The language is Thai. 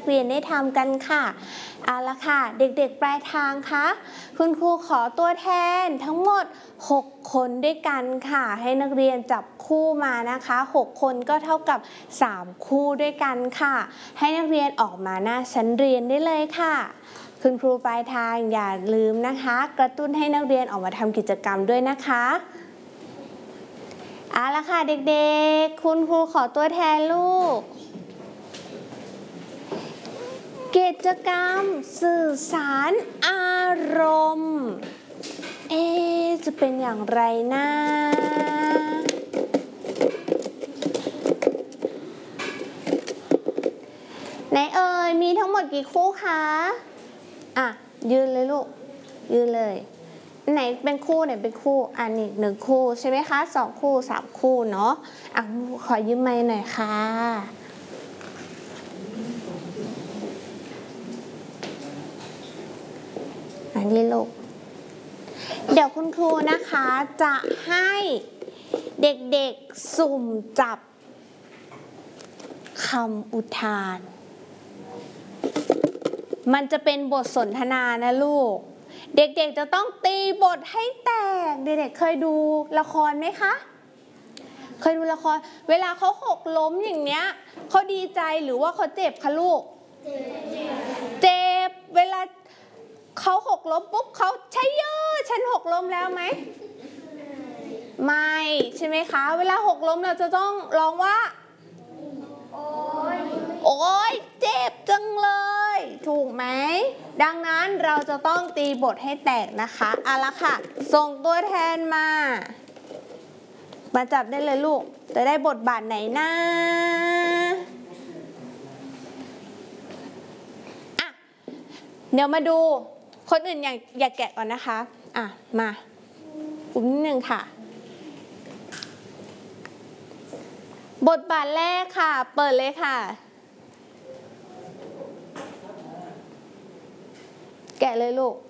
เรียนได้ทำกันค่ะเอาละค่ะเด็กๆปลายทางคะคุณครูขอตัวแทนทั้งหมด6 คนด้วยกันค่ะให้นักเรียนจับคู่มานะคะ6 คนก็เท่ากับ3 คู่ด้วยกันค่ะให้นักเรียนออกมาหน้าชั้นเรียนได้เลยค่ะคุณครูปลายทางอย่าลืมนะคะกระตุ้นให้นักเรียนออกมาทำกิจกรรมด้วยนะคะเอาละค่ะเด็กๆคุณครูขอตัวแทนลูกกิจกรรมสื่อสารอารมณ์จะเป็นอย่างไรนะไหนเอ่ยมีทั้งหมดกี่คู่คะยืนเลยลูกยืนเลยไหนเป็นคู่ไหนเป็นคู่นี่1 คู่ใช่ไหมคะ2 คู่3 คู่เนาะขอยืมไมค์หน่อยค่ะนี่ลูกเดี๋ยวคุณครูนะคะจะให้เด็กๆสุ่มจับคำอุทานมันจะเป็นบทสนทนานะลูกเด็กๆจะต้องตีบทให้แตกเด็กๆเคยดูละครไหมคะเคยดูละครเวลาเขาหกล้มอย่างเนี้ยเขาดีใจหรือว่าเขาเจ็บคะลูกเจ็บเวลาเขาหกล้มปุ๊บเขาใช่เยอะฉันหกล้มแล้วไหมไม่ใช่ไหมคะเวลาหกล้มเราจะต้องร้องว่าโอ๊ยเจ็บจังเลยถูกไหมดังนั้นเราจะต้องตีบทให้แตกนะคะเอาละค่ะส่งตัวแทนมาจับได้เลยลูกจะได้บทบาทไหนนะเดี๋ยวมาดูคนอื่นอย่าแกะก่อนนะคะมาปุ่มนิดนึงค่ะบทบาทแรกค่ะเปิดเลยค่ะแกะเลยลูก